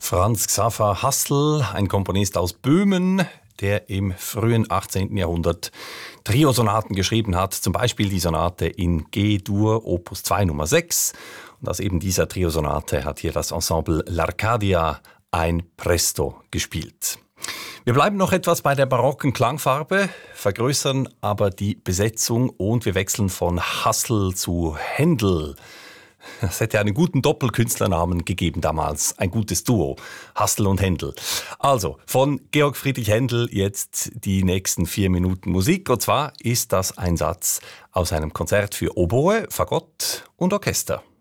Franz Xaver Hassel, ein Komponist aus Böhmen, der im frühen 18. Jahrhundert Triosonaten geschrieben hat, zum Beispiel die Sonate in G-Dur, Opus 2 Nummer 6. Und aus eben dieser Triosonate hat hier das Ensemble L'Arcadia ein Presto gespielt. Wir bleiben noch etwas bei der barocken Klangfarbe, vergrößern aber die Besetzung und wir wechseln von Hassel zu Händel. Es hätte einen guten Doppelkünstlernamen gegeben damals, ein gutes Duo, Hassel und Händel. Also, von Georg Friedrich Händel jetzt die nächsten 4 Minuten Musik. Und zwar ist das ein Satz aus einem Konzert für Oboe, Fagott und Orchester.